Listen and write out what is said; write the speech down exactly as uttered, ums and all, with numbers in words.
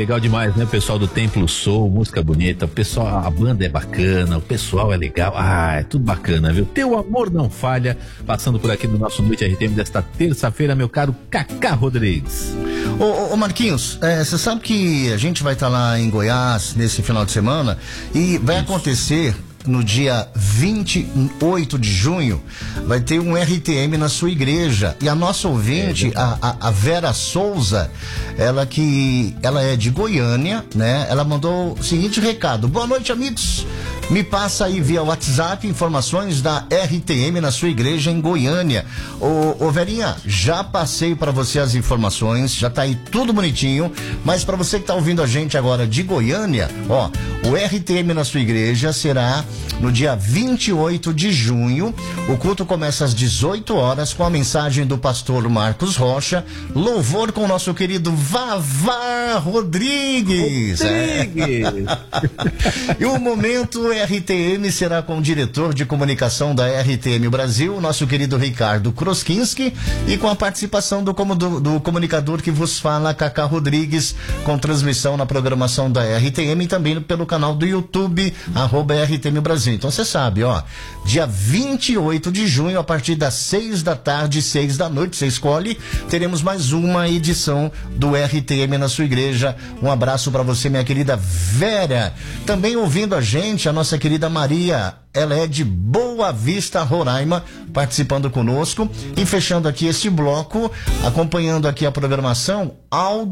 legal demais, né? O pessoal do Templo Soul, música bonita, o pessoal, a banda é bacana, o pessoal é legal, ah, é tudo bacana, viu? Teu amor não falha, passando por aqui no nosso Noite R T M desta terça-feira, meu caro Cacá Rodrigues. Ô, ô, ô Marquinhos, você é, sabe que a gente vai estar tá lá em Goiás nesse final de semana e vai Isso. acontecer no dia vinte e oito de junho, vai ter um R T M na sua igreja. E a nossa ouvinte, é, a, a, a Vera Souza, ela que ela é de Goiânia, né? Ela mandou o seguinte recado: boa noite, amigos. Me passa aí via WhatsApp informações da R T M na sua igreja em Goiânia. Ô, ô Verinha, já passei para você as informações, já tá aí tudo bonitinho, mas para você que tá ouvindo a gente agora de Goiânia, ó, o R T M na sua igreja será no dia vinte e oito de junho. O culto começa às dezoito horas com a mensagem do pastor Marcos Rocha, louvor com o nosso querido Vavá Rodrigues. Rodrigues. É. E o momento R T M será com o diretor de comunicação da R T M Brasil, nosso querido Ricardo Kroskinski, e com a participação do, do, do comunicador que vos fala, Cacá Rodrigues, com transmissão na programação da R T M e também pelo canal do YouTube, arroba R T M Brasil. Então você sabe, ó, dia vinte e oito de junho, a partir das seis da tarde, seis da noite, você escolhe, teremos mais uma edição do R T M na sua igreja. Um abraço para você, minha querida Vera. Também ouvindo a gente, a nossa querida Maria, ela é de Boa Vista, Roraima, participando conosco. E fechando aqui este bloco, acompanhando aqui a programação, Aldo